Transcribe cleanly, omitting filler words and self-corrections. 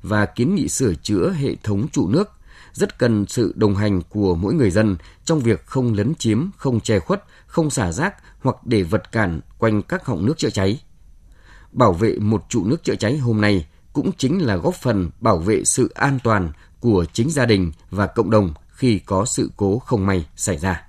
và kiến nghị sửa chữa hệ thống trụ nước, rất cần sự đồng hành của mỗi người dân trong việc không lấn chiếm, không che khuất, không xả rác hoặc để vật cản quanh các họng nước chữa cháy. Bảo vệ một trụ nước chữa cháy hôm nay cũng chính là góp phần bảo vệ sự an toàn của chính gia đình và cộng đồng khi có sự cố không may xảy ra.